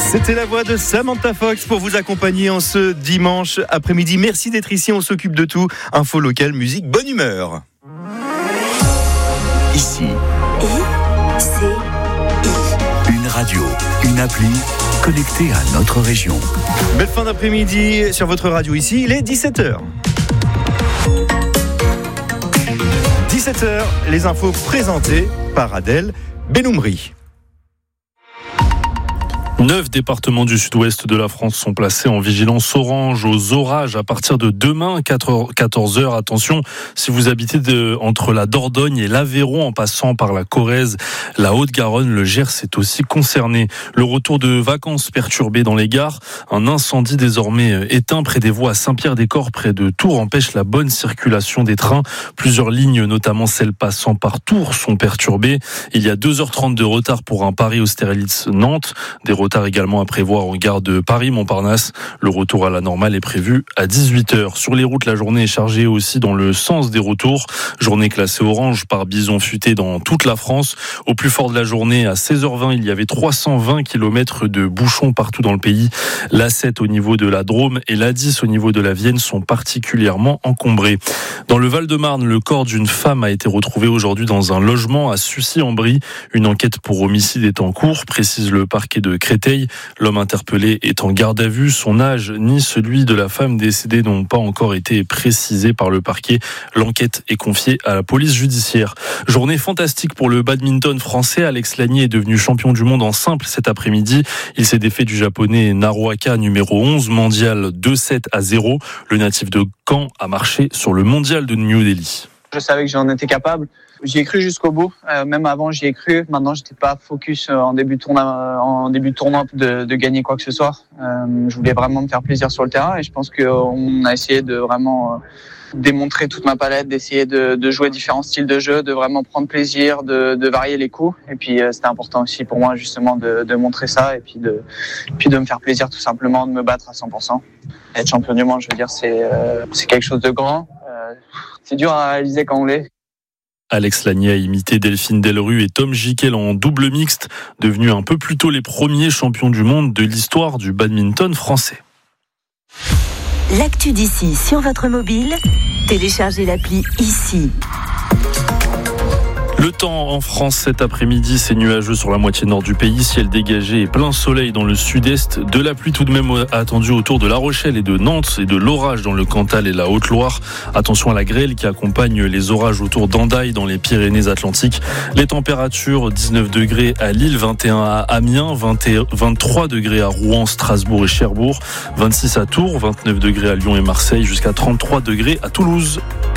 C'était la voix de Samantha Fox pour vous accompagner en ce dimanche après-midi. Merci d'être ici, on s'occupe de tout. Info locale, musique, bonne humeur. Ici, une radio, une appli connectée à notre région. Belle fin d'après-midi sur votre radio ici, il est 17h. 17h, les infos présentées par Adèle Benoumri. 9 départements du sud-ouest de la France sont placés en vigilance orange aux orages à partir de demain, 14h. Attention, si vous habitez entre la Dordogne et l'Aveyron en passant par la Corrèze, la Haute-Garonne, le Gers est aussi concerné. Le retour de vacances perturbé dans les gares, un incendie désormais éteint près des voies à Saint-Pierre-des-Corps, près de Tours, empêche la bonne circulation des trains. Plusieurs lignes, notamment celles passant par Tours, sont perturbées. Il y a 2h30 de retard pour un Paris-Austerlitz-Nantes. Des retards également à prévoir en gare de Paris-Montparnasse. Le retour à la normale est prévu à 18h. Sur les routes, la journée est chargée aussi dans le sens des retours. Journée classée orange par bison futé dans toute la France. Au plus fort de la journée, à 16h20, il y avait 320 km de bouchons partout dans le pays. L'A7 au niveau de la Drôme et l'A10 au niveau de la Vienne sont particulièrement encombrés. Dans le Val-de-Marne, le corps d'une femme a été retrouvé aujourd'hui dans un logement à Sucy-en-Brie. Une enquête pour homicide est en cours, précise le parquet de Créteil. L'homme interpellé est en garde à vue. Son âge ni celui de la femme décédée n'ont pas encore été précisés par le parquet. L'enquête est confiée à la police judiciaire. Journée fantastique pour le badminton français. Alex Lanier est devenu champion du monde en simple cet après-midi. Il s'est défait du japonais Naruhaka, numéro 11 mondial, 2-7-0. Le natif de Caen a marché sur le mondial de New Delhi. Je savais que j'en étais capable. J'y ai cru jusqu'au bout. Même avant, j'y ai cru. Maintenant, j'étais pas focus en début de tournoi de gagner quoi que ce soit. Je voulais vraiment me faire plaisir sur le terrain et je pense qu'on a essayé de vraiment démontrer toute ma palette, d'essayer de jouer différents styles de jeu, de vraiment prendre plaisir, de varier les coups. Et puis, c'était important aussi pour moi justement de montrer ça et puis de me faire plaisir tout simplement, de me battre à 100%. Être champion du monde, je veux dire, c'est quelque chose de grand. C'est dur à réaliser quand on l'est. Alex Lanier a imité Delphine Delru et Tom Gickel en double mixte, devenus un peu plus tôt les premiers champions du monde de l'histoire du badminton français. L'actu d'ici sur votre mobile, téléchargez l'appli Ici. Le temps en France cet après-midi, c'est nuageux sur la moitié nord du pays, ciel dégagé et plein soleil dans le sud-est. De la pluie tout de même attendue autour de La Rochelle et de Nantes et de l'orage dans le Cantal et la Haute-Loire. Attention à la grêle qui accompagne les orages autour d'Andaille dans les Pyrénées-Atlantiques. Les températures, 19 degrés à Lille, 21 à Amiens, 23 degrés à Rouen, Strasbourg et Cherbourg, 26 à Tours, 29 degrés à Lyon et Marseille, jusqu'à 33 degrés à Toulouse.